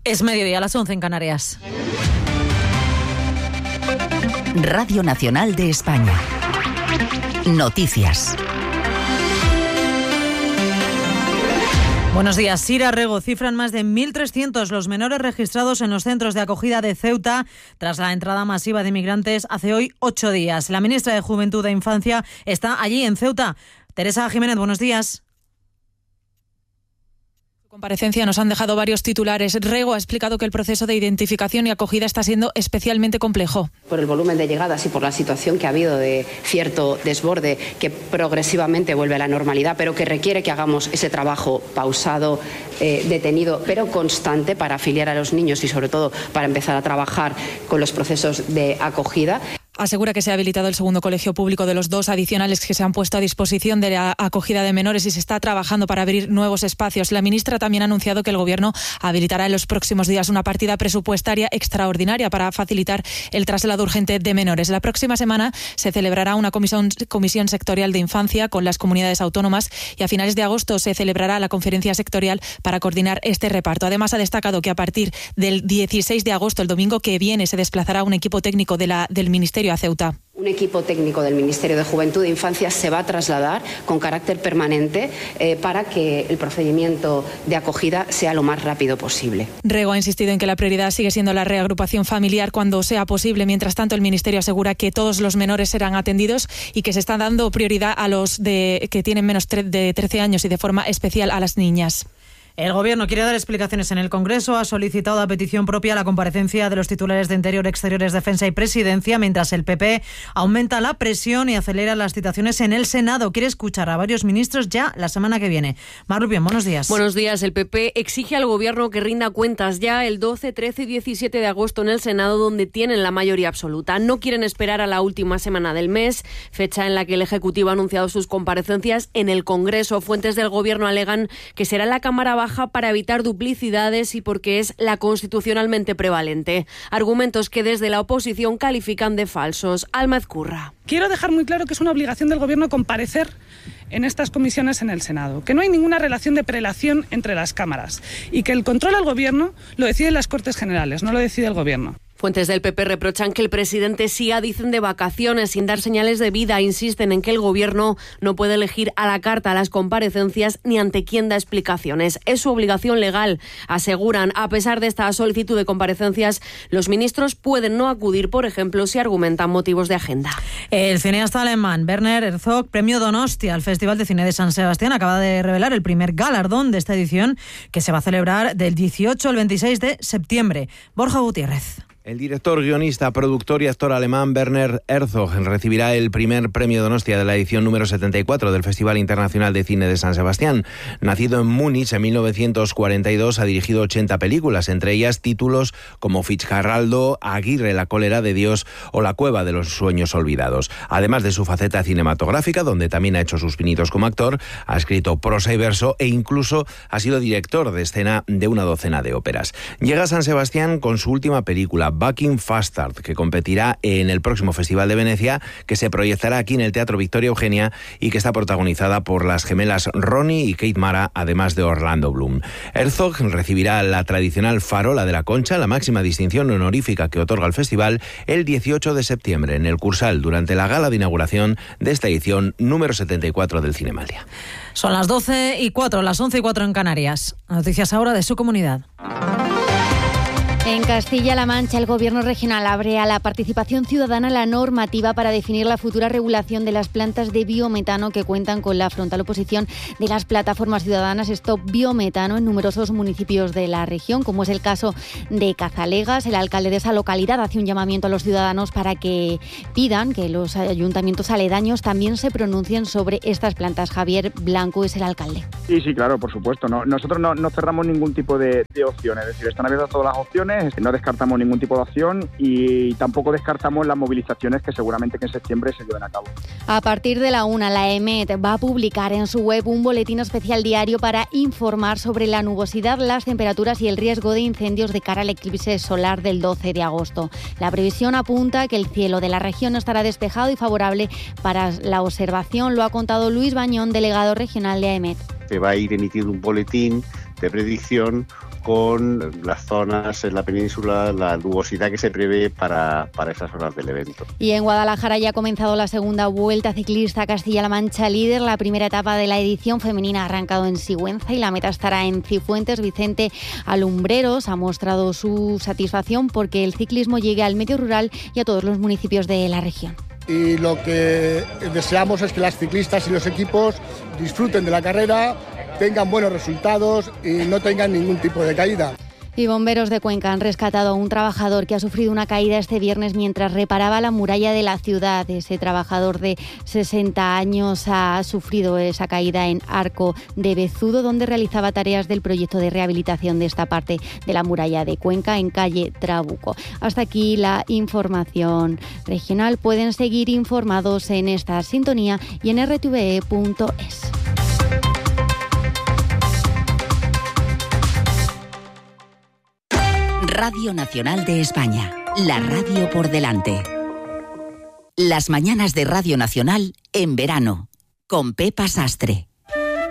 Es mediodía, a las 11 en Canarias. Radio Nacional de España. Noticias. Buenos días. Sira Rego, cifran más de 1.300 los menores registrados en los centros de acogida de Ceuta tras la entrada masiva de inmigrantes hace hoy 8 días. La ministra de Juventud e Infancia está allí en Ceuta. Teresa Jiménez, buenos días. Comparecencia nos han dejado varios titulares. Rego ha explicado que el proceso de identificación y acogida está siendo especialmente complejo. Por el volumen de llegadas y por la situación que ha habido de cierto desborde que progresivamente vuelve a la normalidad, pero que requiere que hagamos ese trabajo pausado, detenido, pero constante para afiliar a los niños y sobre todo para empezar a trabajar con los procesos de acogida. Asegura que se ha habilitado el segundo colegio público de los 2 adicionales que se han puesto a disposición de la acogida de menores y se está trabajando para abrir nuevos espacios. La ministra también ha anunciado que el Gobierno habilitará en los próximos días una partida presupuestaria extraordinaria para facilitar el traslado urgente de menores. La próxima semana se celebrará una comisión sectorial de infancia con las comunidades autónomas y a finales de agosto se celebrará la conferencia sectorial para coordinar este reparto. Además, ha destacado que a partir del 16 de agosto, el domingo que viene, se desplazará un equipo técnico del Ministerio a Ceuta. Un equipo técnico del Ministerio de Juventud e Infancia se va a trasladar con carácter permanente para que el procedimiento de acogida sea lo más rápido posible. Rego ha insistido en que la prioridad sigue siendo la reagrupación familiar cuando sea posible. Mientras tanto, el Ministerio asegura que todos los menores serán atendidos y que se está dando prioridad a los que tienen menos de 13 años y de forma especial a las niñas. El Gobierno quiere dar explicaciones en el Congreso. Ha solicitado a petición propia la comparecencia de los titulares de Interior, Exteriores, Defensa y Presidencia, mientras el PP aumenta la presión y acelera las citaciones en el Senado. Quiere escuchar a varios ministros ya la semana que viene. Mar Rubión, buenos días. Buenos días. El PP exige al Gobierno que rinda cuentas ya el 12, 13 y 17 de agosto en el Senado, donde tienen la mayoría absoluta. No quieren esperar a la última semana del mes, fecha en la que el Ejecutivo ha anunciado sus comparecencias en el Congreso. Fuentes del Gobierno alegan que será la Cámara Baja para evitar duplicidades y porque es la constitucionalmente prevalente. Argumentos que desde la oposición califican de falsos. Alma Ezcurra. Quiero dejar muy claro que es una obligación del Gobierno comparecer en estas comisiones en el Senado, que no hay ninguna relación de prelación entre las cámaras y que el control al Gobierno lo deciden las Cortes Generales, no lo decide el Gobierno. Fuentes del PP reprochan que el presidente siga, dicen, de vacaciones sin dar señales de vida. Insisten en que el Gobierno no puede elegir a la carta las comparecencias ni ante quién da explicaciones. Es su obligación legal, aseguran. A pesar de esta solicitud de comparecencias, los ministros pueden no acudir, por ejemplo, si argumentan motivos de agenda. El cineasta alemán Werner Herzog, premio Donostia al Festival de Cine de San Sebastián, acaba de revelar el primer galardón de esta edición, que se va a celebrar del 18 al 26 de septiembre. Borja Gutiérrez. El director, guionista, productor y actor alemán Werner Herzog recibirá el primer premio Donostia de la edición número 74 del Festival Internacional de Cine de San Sebastián. Nacido en Múnich en 1942, ha dirigido 80 películas, entre ellas títulos como Fitzcarraldo, Aguirre, La cólera de Dios o La cueva de los sueños olvidados. Además de su faceta cinematográfica, donde también ha hecho sus pinitos como actor, ha escrito prosa y verso e incluso ha sido director de escena de una docena de óperas. Llega a San Sebastián con su última película, Bucking Fastard, que competirá en el próximo Festival de Venecia, que se proyectará aquí en el Teatro Victoria Eugenia y que está protagonizada por las gemelas Ronnie y Kate Mara, además de Orlando Bloom. Herzog recibirá la tradicional Farola de la Concha, la máxima distinción honorífica que otorga el festival, el 18 de septiembre en el Cursal, durante la gala de inauguración de esta edición número 74 del Cinemaldia. Son las 12:04, las 11:04 en Canarias. Noticias ahora de su comunidad. En Castilla-La Mancha, el Gobierno regional abre a la participación ciudadana la normativa para definir la futura regulación de las plantas de biometano que cuentan con la frontal oposición de las plataformas ciudadanas Stop Biometano en numerosos municipios de la región, como es el caso de Cazalegas. El alcalde de esa localidad hace un llamamiento a los ciudadanos para que pidan que los ayuntamientos aledaños también se pronuncien sobre estas plantas. Javier Blanco es el alcalde. Sí, claro, por supuesto. Nosotros no cerramos ningún tipo de opción, es decir, están abiertas todas las opciones. No descartamos ningún tipo de acción y tampoco descartamos las movilizaciones que seguramente que en septiembre se lleven a cabo. A partir de la 1, la EMET va a publicar en su web un boletín especial diario para informar sobre la nubosidad, las temperaturas y el riesgo de incendios de cara al eclipse solar del 12 de agosto. La previsión apunta que el cielo de la región estará despejado y favorable para la observación. Lo ha contado Luis Bañón, delegado regional de AEMET. Se va a ir emitiendo un boletín de predicción con las zonas en la península, la nubosidad que se prevé para esas horas del evento. Y en Guadalajara ya ha comenzado la segunda Vuelta Ciclista Castilla-La Mancha Líder. La primera etapa de la edición femenina ha arrancado en Sigüenza y la meta estará en Cifuentes. Vicente Alumbreros ha mostrado su satisfacción porque el ciclismo llegue al medio rural y a todos los municipios de la región. Y lo que deseamos es que las ciclistas y los equipos disfruten de la carrera, tengan buenos resultados y no tengan ningún tipo de caída. Y bomberos de Cuenca han rescatado a un trabajador que ha sufrido una caída este viernes mientras reparaba la muralla de la ciudad. Ese trabajador de 60 años ha sufrido esa caída en Arco de Bezudo, donde realizaba tareas del proyecto de rehabilitación de esta parte de la muralla de Cuenca en calle Trabuco. Hasta aquí la información regional. Pueden seguir informados en esta sintonía y en rtve.es. Radio Nacional de España, la radio por delante. Las mañanas de Radio Nacional en verano, con Pepa Sastre.